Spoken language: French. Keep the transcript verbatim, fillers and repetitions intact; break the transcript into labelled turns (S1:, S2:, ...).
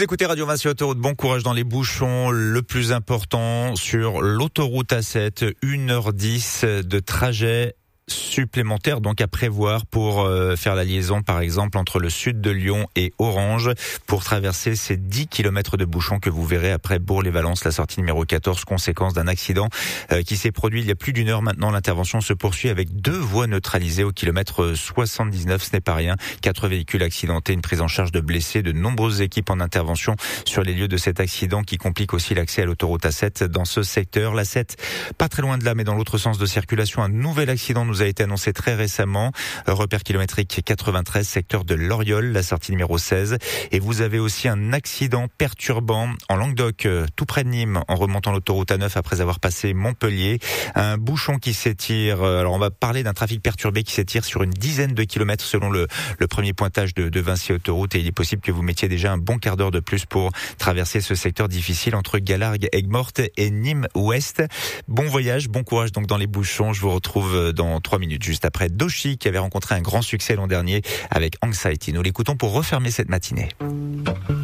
S1: Vous écoutez Radio Vinci Autoroute, bon courage dans les bouchons. Le plus important sur l'autoroute A sept, une heure dix de trajet supplémentaire donc à prévoir pour euh, faire la liaison par exemple entre le sud de Lyon et Orange pour traverser ces dix kilomètres de bouchons que vous verrez après Bourg-les-Valences, la sortie numéro quatorze, conséquence d'un accident euh, qui s'est produit il y a plus d'une heure maintenant. L'intervention se poursuit avec deux voies neutralisées au kilomètre soixante-dix-neuf, ce n'est pas rien. Quatre véhicules accidentés, une prise en charge de blessés, de nombreuses équipes en intervention sur les lieux de cet accident qui complique aussi l'accès à l'autoroute A sept dans ce secteur. La sept, pas très loin de là mais dans l'autre sens de circulation, un nouvel accident nous a été annoncé très récemment. Repère kilométrique quatre-vingt-treize, secteur de Loriol, la sortie numéro seize. Et vous avez aussi un accident perturbant en Languedoc, tout près de Nîmes, en remontant l'autoroute A neuf après avoir passé Montpellier. Un bouchon qui s'étire. Alors on va parler d'un trafic perturbé qui s'étire sur une dizaine de kilomètres selon le, le premier pointage de, de Vinci Autoroute. Et il est possible que vous mettiez déjà un bon quart d'heure de plus pour traverser ce secteur difficile entre Galargues, Aigues-Mortes et Nîmes-Ouest. Bon voyage, bon courage donc dans les bouchons. Je vous retrouve dans trois minutes juste après Doshi qui avait rencontré un grand succès l'an dernier avec Anxiety. Nous l'écoutons pour refermer cette matinée.